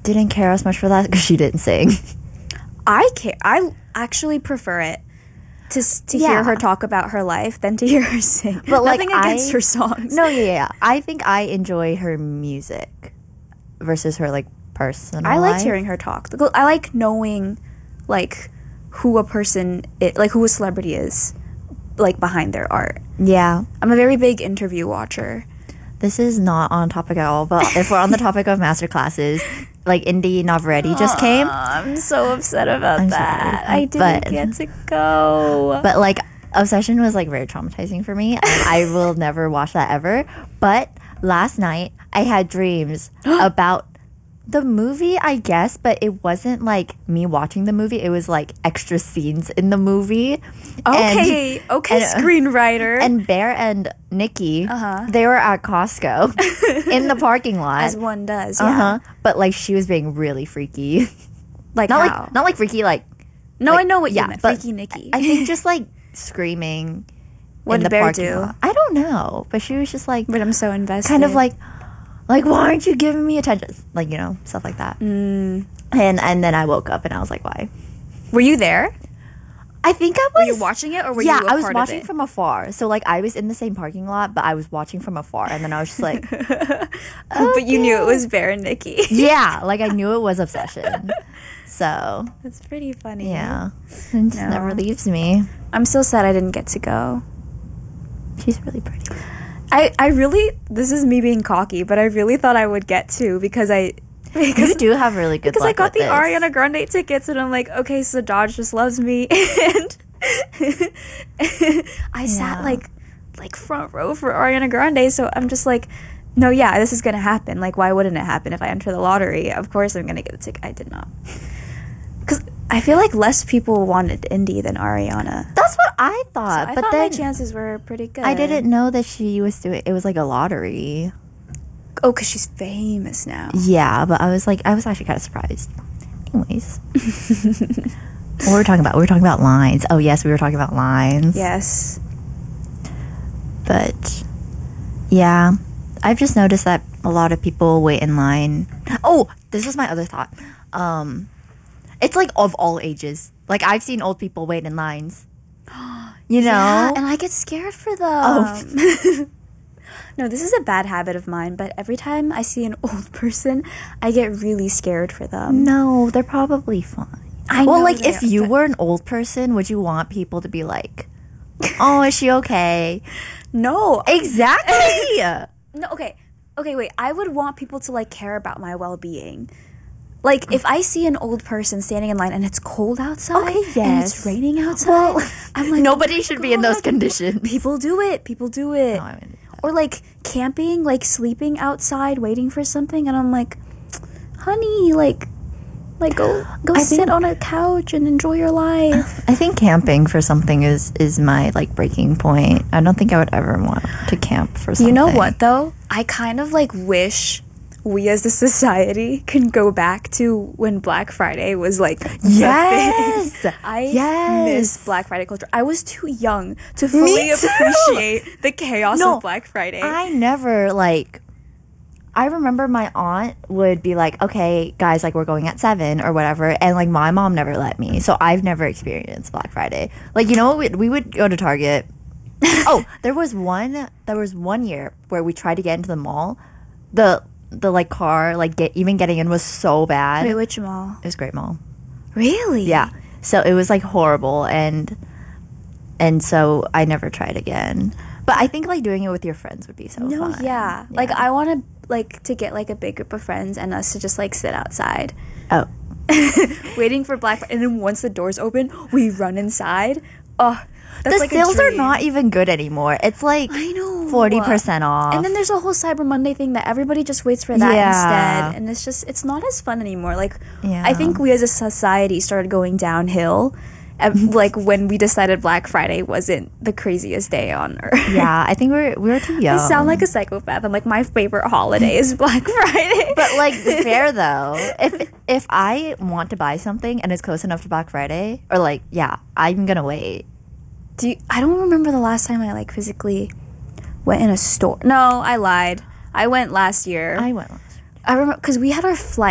didn't care as much for that because she didn't sing. I care. I actually prefer it to hear her talk about her life than to hear her sing. But like, nothing against her songs. No, yeah. I think I enjoy her music versus her like personal I liked life. hearing her talk. I like knowing like who a person is, like who a celebrity is, like behind their art. Yeah. I'm a very big interview watcher. This is not on topic at all, but if we're on the topic of master classes, like Indy Navarrete just came. I'm so upset about that. Sorry, I didn't get to go. But like Obsession was like very traumatizing for me, and I will never watch that ever. But last night I had dreams about the movie, I guess, but it wasn't like me watching the movie. It was like extra scenes in the movie. Okay, screenwriter. And Bear and Nikki, they were at Costco in the parking lot. As one does, yeah. But like she was being really freaky. Like not how? Not like freaky, like... No, like, I know what you meant. but Freaky Nikki. I think just like screaming What in did the Bear parking do? lot. I don't know. But she was just like... But I'm so invested. Kind of like, why aren't you giving me attention? Like, you know, stuff like that. And then I woke up and I was like, why? Were you there? I think I was. Were you watching it, or were you a part I was of watching it? from afar. So like I was in the same parking lot, but I was watching from afar, and then I was just like, But you knew it was Bear and Nikki. yeah, like I knew it was Obsession. So That's pretty funny. yeah, it just never leaves me. I'm so sad I didn't get to go. She's really pretty. I really, this is me being cocky, but I really thought I would get to because You do have really good because luck I got the with this. Ariana Grande tickets, and I'm like, okay, so Dodge just loves me, and I sat like front row for Ariana Grande, so I'm just like, no, yeah, this is gonna happen. Like, why wouldn't it happen if I enter the lottery? Of course, I'm gonna get the ticket. I did not, because I feel like less people wanted Indy than Ariana. That's what I thought. I but thought then my chances were pretty good. I didn't know that she was doing. It was like a lottery. Oh, because she's famous now. Yeah, but I was actually kind of surprised. Anyways, what were we talking about? We were talking about lines. Oh yes, we were talking about lines. Yes. But yeah, I've just noticed that a lot of people wait in line. Oh, this was my other thought. It's like of all ages. Like I've seen old people wait in lines. You know? Yeah, and I get scared for them. Oh. No, this is a bad habit of mine, but every time I see an old person, I get really scared for them. No, they're probably fine. I well, know like they if are, you but- were an old person, would you want people to be like, "Oh, is she okay?" No. Exactly. No, okay, wait. I would want people to, like, care about my well-being. Like, if I see an old person standing in line and it's cold outside, Okay, and yes. it's raining outside, I'm like, Nobody oh my should be in those God. conditions. People do it. No, I mean, Or like camping, like sleeping outside, waiting for something, and I'm like, honey, like go sit on a couch and enjoy your life. I think camping for something is my like breaking point. I don't think I would ever want to camp for something. You know what though? I kind of like wish we as a society can go back to when Black Friday was like Yes. the thing. I Yes. miss Black Friday culture. I was too young to fully too. appreciate the chaos No, of Black Friday. I never like. I remember my aunt would be like, "Okay, guys, like we're going at 7 or whatever," and like my mom never let me, so I've never experienced Black Friday. Like you know, we would go to Target. Oh, there was one year where we tried to get into the mall. The like car like getting in was so bad. Wait, which mall? It was Great Mall. Really? Yeah. So it was like horrible, and so I never tried again. But I think like doing it with your friends would be so No, fun. yeah. Like I want to like to get like a big group of friends and us to just like sit outside Oh. waiting for Black Friday, and then once the doors open, we run inside. Oh, that's The like a sales are dream. not even good anymore. It's like I know 40% off. And then there's a whole Cyber Monday thing that everybody just waits for that Yeah. instead, and it's not as fun anymore. Like Yeah. I think we as a society started going downhill. Like when we decided Black Friday wasn't the craziest day on earth. Yeah, I think we were too young. I sound like a psychopath. I'm like, my favorite holiday is Black Friday. But like fair though. If I want to buy something and it's close enough to Black Friday, or like I'm gonna wait. I don't remember the last time I like physically went in a store. No, I lied. I went last year. I went last year. I remember because we had our flight.